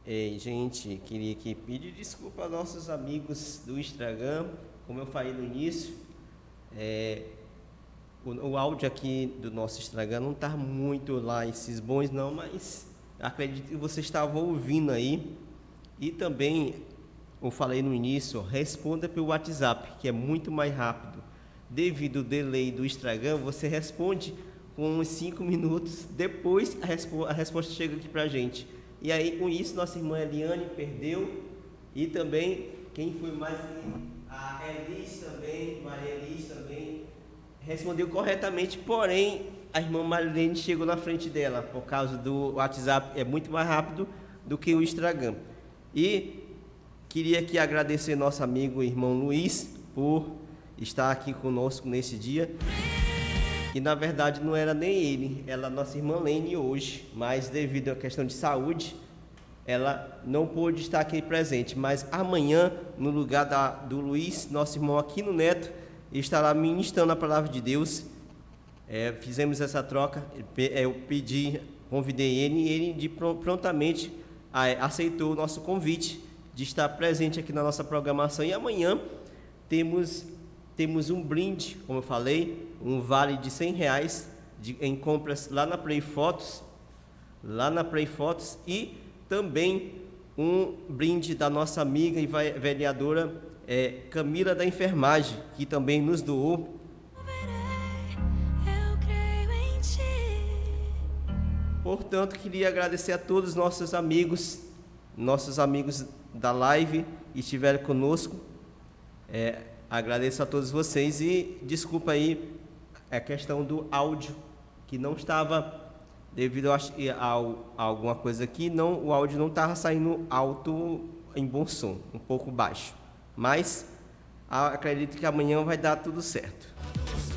Gente, queria aqui pedir desculpa aos nossos amigos do Instagram. Como eu falei no início, o áudio aqui do nosso Instagram não está muito lá esses bons não, mas acredito que você estava ouvindo aí. E também, eu falei no início, responda pelo WhatsApp, que é muito mais rápido. Devido ao delay do Instagram, você responde com uns 5 minutos, depois a resposta chega aqui pra gente. E aí, com isso, nossa irmã Eliane perdeu. E também, quem foi mais aqui? A Elis também, Maria Elis também, respondeu corretamente, porém, a irmã Marilene chegou na frente dela, por causa do WhatsApp, é muito mais rápido do que o Instagram. E queria aqui agradecer nosso amigo irmão Luiz, por estar aqui conosco nesse dia. E na verdade não era nem ele, ela nossa irmã Lene hoje, mas devido à questão de saúde, ela não pôde estar aqui presente. Mas amanhã, no lugar do Luiz, nosso irmão Aquino Neto, estará ministrando a palavra de Deus. Fizemos essa troca, eu convidei ele e ele prontamente aceitou o nosso convite de estar presente aqui na nossa programação. E amanhã temos um brinde, como eu falei, um vale de R$100 em compras lá na Play Fotos, e também um brinde da nossa amiga e vereadora Camila da Enfermagem, que também nos doou. Portanto, queria agradecer a todos os nossos amigos da live que estiveram conosco. Agradeço a todos vocês e desculpa aí a questão do áudio, que não estava, devido a alguma coisa aqui, o áudio não estava saindo alto em bom som, um pouco baixo. Mas acredito que amanhã vai dar tudo certo.